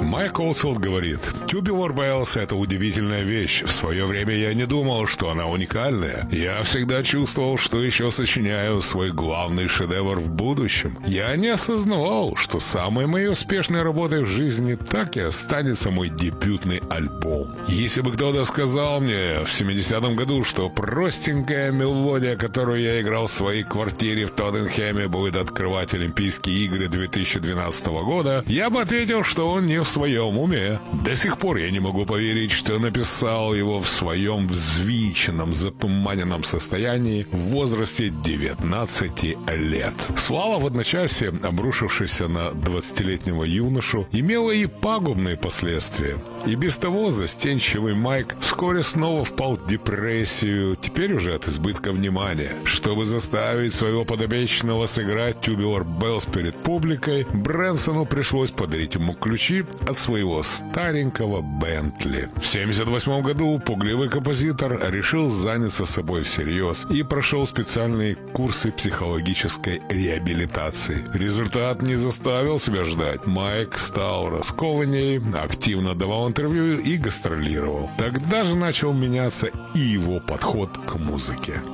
Майк Олдфилд говорит: «Tubular Bells — это удивительная вещь. В свое время я не думал, что она уникальная. Я всегда чувствовал, что еще сочиняю свой главный шедевр в будущем. Я не осознавал, что самой моей успешной работой в жизни так и останется мой дебютный альбом. Если бы кто-то сказал мне в 70-м году, что простенькая мелодия, которую я играл в своей квартире в Тоттенхэме, будет открывать Олимпийские игры 2012 года, я бы ответил, что он не в своем уме. До сих пор я не могу поверить, что написал его в своем взвинченном, затуманенном состоянии в возрасте 19 лет». Слава в одночасье, обрушившаяся на 20-летнего юношу, имела и пагубные последствия. И без того застенчивый Майк вскоре снова впал в депрессию, теперь уже от избытка внимания. Чтобы заставить своего подопечного сыграть Tubular Bells перед публикой, Брэнсону пришлось подарить ему ключи от своего старенького Бентли. В 1978 году пугливый композитор решил заняться собой всерьез и прошел специальные курсы психологической реабилитации. Результат не заставил себя ждать. Майк стал раскованней, активно давал интервью и гастролировал. Тогда же начал меняться и его подход к музыке.